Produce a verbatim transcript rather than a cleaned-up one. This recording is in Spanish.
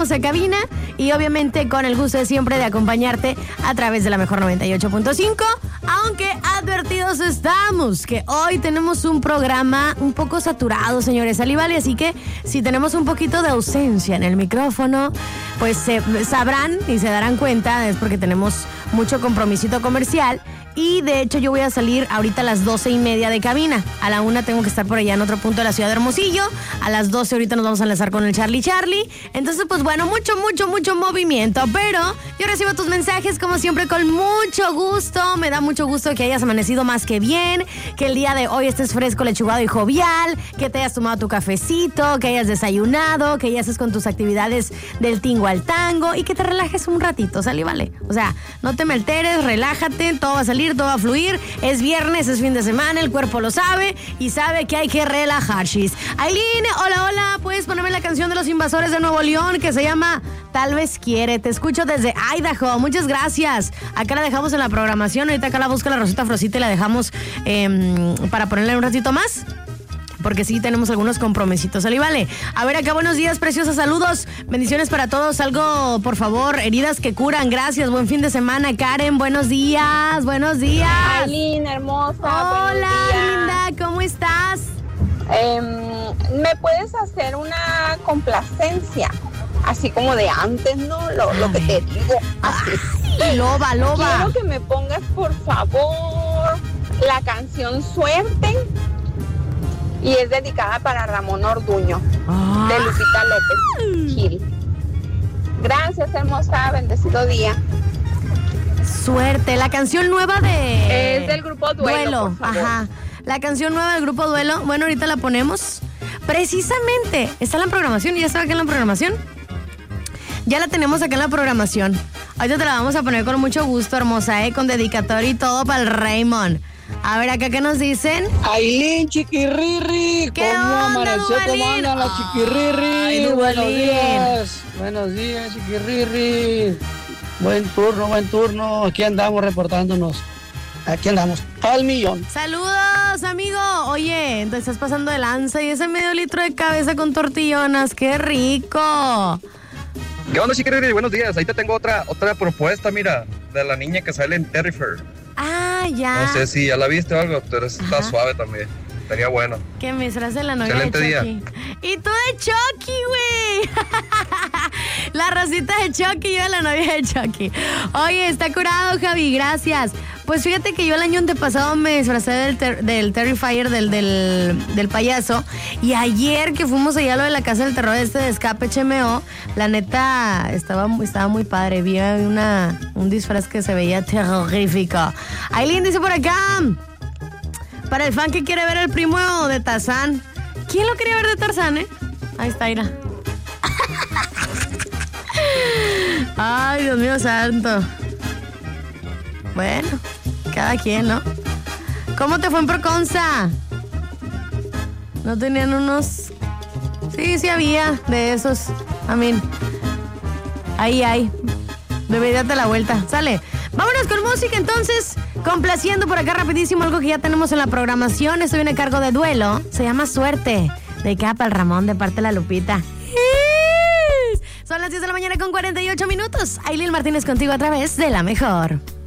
a cabina y obviamente con el gusto de siempre de acompañarte a través de la mejor noventa y ocho punto cinco, aunque advertidos estamos que hoy tenemos un programa un poco saturado, señores, ¿sale? Vale, así que si tenemos un poquito de ausencia en el micrófono, pues eh, sabrán y se darán cuenta, es porque tenemos mucho compromisito comercial. Y de hecho yo voy a salir ahorita a las doce y media de cabina. A la una tengo que estar por allá en otro punto de la ciudad de Hermosillo. A las doce ahorita nos vamos a enlazar con el Charlie Charlie. Entonces pues bueno, mucho, mucho, mucho movimiento. Pero yo recibo tus mensajes como siempre con mucho gusto. Me da mucho gusto que hayas amanecido más que bien, que el día de hoy estés fresco, lechugado y jovial, que te hayas tomado tu cafecito, que hayas desayunado, que ya estés con tus actividades del tingo al tango y que te relajes un ratito, ¿sale? Vale. O sea, no te me alteres, relájate, todo va a salir, todo va a fluir. Es viernes, es fin de semana, el cuerpo lo sabe y sabe que hay que relajarse. Aileen, hola, hola, puedes ponerme la canción de los Invasores de Nuevo León que se llama Tal vez quiere. Te escucho desde Idaho, muchas gracias. Acá la dejamos en la programación, ahorita acá la busca la Rosita Frosita y la dejamos eh, para ponerle un ratito más. Porque sí tenemos algunos comprometitos, ¿sale? Vale. A ver, acá buenos días, preciosos, saludos, bendiciones para todos, algo, por favor, heridas que curan, gracias, buen fin de semana, Karen, buenos días, buenos días. Aileen, hermosa, hola, linda, ¿cómo estás? Eh, ¿Me puedes hacer una complacencia? Así como de antes, ¿no? Lo, lo que te digo, así. Ay, loba, loba. Quiero que me pongas, por favor, la canción Suerte. Y es dedicada para Ramón Orduño, ah. de Lupita López Gil. Gracias, hermosa, bendecido día. Suerte, la canción nueva de... Es del grupo Duelo, Duelo, por favor. Ajá. La canción nueva del grupo Duelo, bueno, ahorita la ponemos. Precisamente, está en la programación, ¿ya está acá en la programación? Ya la tenemos acá en la programación. Ahorita te la vamos a poner con mucho gusto, hermosa, ¿eh? Con dedicatoria y todo para el Raymond. A ver, acá, ¿qué nos dicen? Aileen, chiquirrirri. ¿Qué ¿Cómo onda, amaneció? Duvalín? ¿Cómo anda la chiquirrirri? Ay, Buenos Duvalín. días. Buenos días, chiquirrirri. Buen turno, buen turno. Aquí andamos reportándonos. Aquí andamos. Al millón. Saludos, amigo. Oye, te estás pasando de lanza y ese medio litro de cabeza con tortillonas. ¡Qué rico! ¿Qué onda, chiquiriri? Buenos días. Ahí te tengo otra otra propuesta, mira, de la niña que sale en Terrifier. Ah, ya. No sé si ya la viste o algo, pero está Ajá. suave también. Estaría bueno. Que me disfraz de la novia Excelente de día. Chucky. Y tú de Chucky, güey. La Rosita de Chucky y yo de la novia de Chucky. Oye, está curado, Javi, gracias. Pues fíjate que yo el año antepasado me disfracé del, ter- del Terrifier, del, del, del payaso. Y ayer que fuimos allá a lo de la casa del terror este de Escape H M O, la neta estaba, estaba muy padre. Vi una, un disfraz que se veía terrorífico. Aileen dice por acá... Para el fan que quiere ver el primo de Tarzán. ¿Quién lo quería ver de Tarzán, eh? Ahí está, Ira. Ay, Dios mío santo. Bueno, cada quien, ¿no? ¿Cómo te fue en Proconza? ¿No tenían unos...? Sí, sí había de esos. A mí. Ahí hay. Bebé, date la vuelta. Sale. Vámonos con música entonces, complaciendo por acá rapidísimo algo que ya tenemos en la programación. Estoy a cargo de Duelo, se llama Suerte, de Capa el Ramón, de parte de la Lupita. Son las diez de la mañana con cuarenta y ocho minutos. Aileen Martínez contigo a través de La Mejor.